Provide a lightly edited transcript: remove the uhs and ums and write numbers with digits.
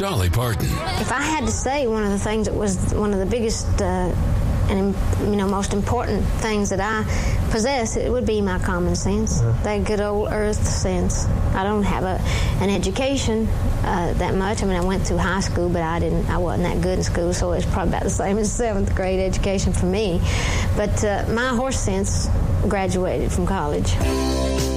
Dolly Parton. If I had to say one of the things that was one of the biggest and most important things that I possess, it would be my common sense, that good old earth sense. I don't have an education that much. I mean, I went through high school, but I wasn't that good in school, so it's probably about the same as 7th grade education for me. But my horse sense graduated from college.